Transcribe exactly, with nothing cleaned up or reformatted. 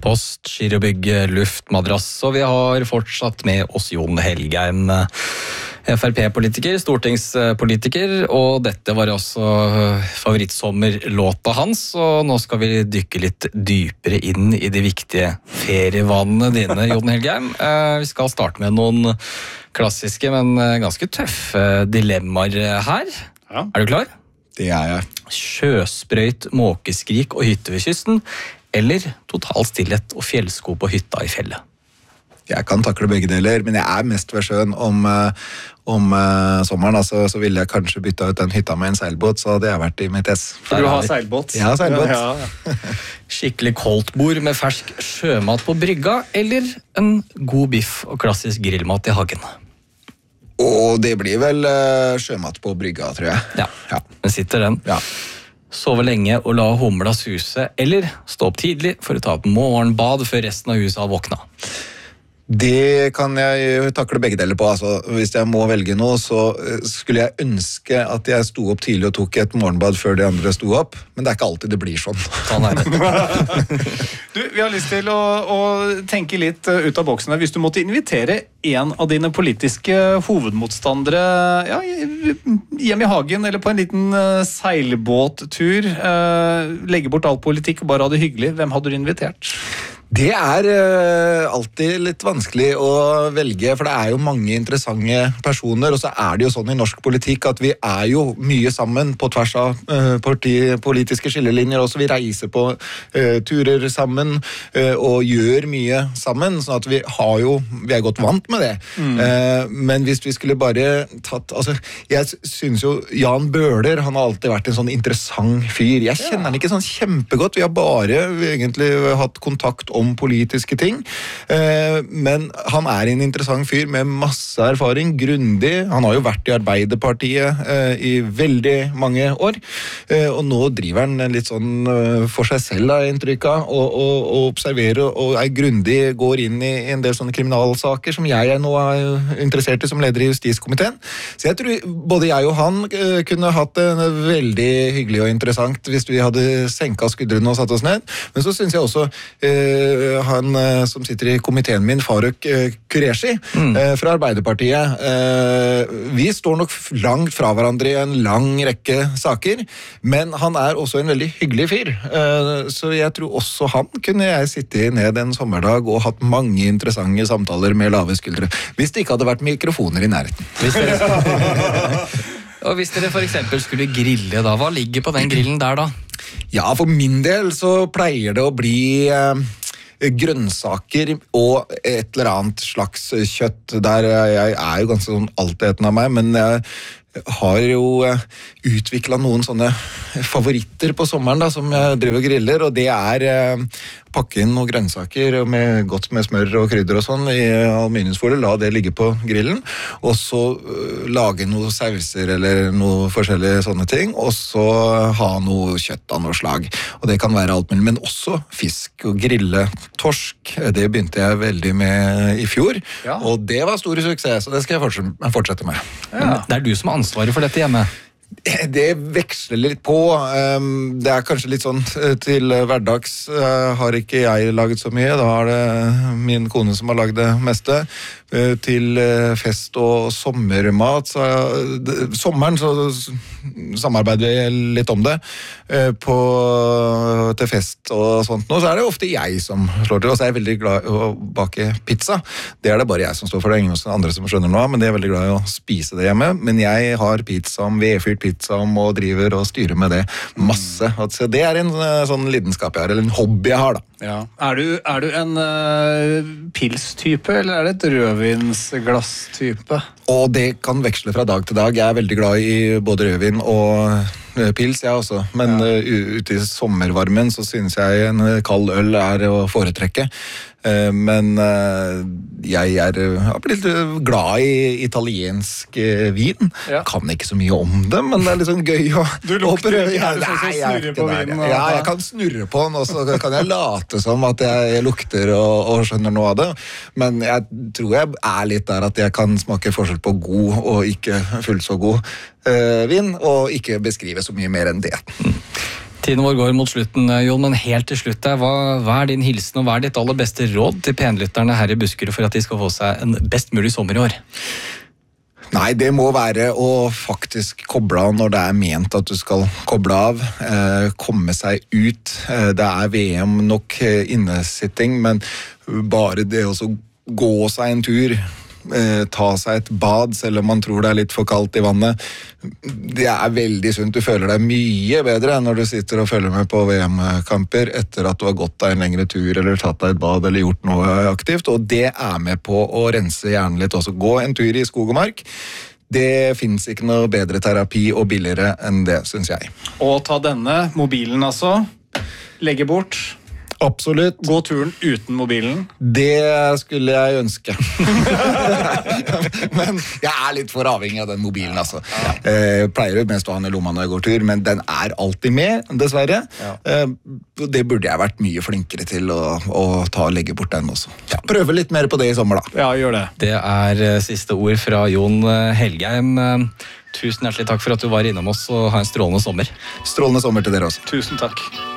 Post, Girobygg, Luftmadrass, og vi har fortsatt med oss Jon Helgheim, F R P-politiker, stortingspolitiker, og dette var også favorittsommerlåta hans, og nå skal vi dykke litt dypere inn i de viktige ferievanene dine, Jon Helgheim. Vi skal starte med noen klassiske, men ganske tøffe dilemmaer her. Ja. Er du klar? Det er jeg. Sjøsprøyt, måkeskrik og hytte ved kysten, eller total stillhet og fjellsko på hytta i fjellet? Jeg kan takle begge deler, men jeg er mest ved sjøen om, om uh, sommeren. Altså, så ville jeg kanskje bytte ut den hytta med en seilbåt, så hadde jeg vært i mitt ess. For du har seilbåt? Jeg har seilbåt. Ja, ja. Skikkelig koldtbord med fersk sjømat på brygga, eller en god biff og klassisk grillmat i hagen? Og det blir vel uh, sjømat på brygga, tror jeg. Ja, ja. Den sitter den. Ja. Sove lenge og la humla suse, eller stå opp tidlig for å ta et morgenbad før resten av huset har våkna? Det kan jeg takle begge deler på. Altså, hvis jeg må velge noe, så skulle jeg ønske at jeg sto opp tidlig og tok et morgenbad før de andre sto opp, men det er ikke alltid det blir sånn. Sånn er det. Du, vi har lyst til å, å tenke litt ut av boksen her. Hvis du måtte invitere en av dine politiske hovedmotstandere ja, hjem i hagen eller på en liten seilbåttur, legge bort all politikk og bare ha det hyggelig, hvem hadde du invitert? Det er uh, alltid litt vanskelig å velge, for det er jo mange interessante personer, og så er det jo sånn i norsk politikk at vi er jo mye sammen på tvers av uh, parti, politiske skillelinjer, også vi reiser på uh, turer sammen uh, og gjør mye sammen, sånn at vi har jo, vi er godt vant med det. Mm. Uh, men hvis vi skulle bare tatt, altså, jeg synes jo Jan Bøhler, han har alltid vært en sånn interessant fyr. Jeg kjenner han ikke sånn kjempegodt, vi har bare vi egentlig hatt kontakt om politiske ting, men han er en interessant fyr med masse erfaring, grundig. Han har jo vært i Arbeiderpartiet i veldig mange år, og nå driver han litt sånn for seg selv, har jeg inntrykk av, og, og, og observerer og er grundig, går inn i en del sånne kriminalsaker som jeg er nå er interessert i som leder i justiskomiteen. Så jeg tror både jeg og han kunne hatt det veldig hyggelig og interessant hvis vi hadde senket skuddrene og satt oss ned, men så synes jeg også han som sitter i komiteen min, Faruk Qureshi, mm. fra Arbeiderpartiet. Vi står nok langt fra hverandre i en lang rekke saker, men han er også en veldig hyggelig fyr. Så jeg tror også han kunne jeg sitte ned en sommerdag og hatt mange interessante samtaler med lave skuldre, hvis det ikke hadde vært mikrofoner i nærheten. Hvis dere, og hvis dere for eksempel skulle grille da, hva ligger på den grillen der da? Ja, for min del så pleier det å bli grønnsaker og et eller annet slags kjøtt. Der jeg er jo ganske sånn altetende av meg, men jeg har jo utviklet noen sånne favoritter på sommeren da, som jeg driver og griller, og det er pakke inn noen grønnsaker med godt med smør og krydder og sånn i aluminiumsfolie, la det ligge på grillen, og så lage noen sauser eller noen forskjellige sånne ting, og så ha noe kjøtt av noe slag. Og det kan være alt mulig, men også fisk og grille torsk. Det begynte jeg veldig med i fjor, ja. Og det var stor suksess, så det skal jeg fortsette med. Ja. Det er du som har ansvaret for dette hjemme? Det veksler litt på. Det er kanskje litt sånn til hverdags har ikke jeg laget så mye. Da er det min kone som har laget det meste. Til fest og sommermat. Så, sommeren så samarbeider vi litt om det. På, til fest og sånt nå, så er det ofte jeg som slår til. Og så er jeg veldig glad i å bake pizza. Det er det bare jeg som står for det. Ingen andre som skjønner noe, men jeg er veldig glad i å spise det hjemme. Men jeg har pizza om vedfyrt pizza om og driver og styrer med det masse. Så det er en sånn lidenskap jeg har, eller en hobby jeg har da. Ja. Er, du, er du en uh, pils-type, eller er det et rødvinsglass-type? Og det kan veksle fra dag til dag. Jeg er veldig glad i både rødvin og pils, jeg også. Men ja. uh, ute i sommervarmen så synes jeg en kald øl er å foretrekke. Uh, men uh, jeg er uh, blitt glad i italiensk uh, vin. Ja. Kan ikke så mye om det, men det er litt sånn gøy å, å prøve. Ja, nei, jeg er ikke der. Ja, jeg kan snurre på den, og så kan jeg late som at jeg lukter og, og skjønner noe av det. Men jeg tror jeg er litt der at jeg kan smake forskjell på god og ikke fullt så god uh, vin, og ikke beskrive så mye mer enn det. Mm. Tiden vår går mot slutten, Jon, men helt til slutt, hva, hva er din hilsen og hva er ditt aller beste råd til penlytterne her i Buskerud for at de skal få seg en best mulig sommer i år? Nei, det må være å faktisk koble av når det er ment at du skal koble av, eh, komme seg ut. Eh, det er V M nok eh, innesitting, men bare det å så gå seg en tur, eh, ta seg et bad, selv om man tror det er litt for kaldt i vannet, det er veldig sunt. Du føler deg mye bedre når du sitter og følger med på V M-kamper etter at du har gått deg en lengre tur, eller tatt deg et bad, eller gjort noe aktivt, og det er med på å rense hjernen litt også. Gå en tur i skog og mark. Det finnes ikke noe bedre terapi og billigere enn det, synes jeg. Og ta denne, mobilen altså, legge bort. Absolutt. Gå turen uten mobilen. Det skulle jeg ønske. Men jeg er litt for avhengig av den mobilen, altså. Ja. Jeg pleier jo mest å ha den i lomma når jeg går tur, men den er alltid med, dessverre. Ja. Det burde jeg vært mye flinkere til å, å ta og legge bort den også. Ja. Prøve litt mer på det i sommer, da. Ja, gjør det. Det er siste ord fra Jon Helgheim. Tusen hjertelig takk for at du var innom oss, og ha en strålende sommer. Strålende sommer til dere også. Tusen takk.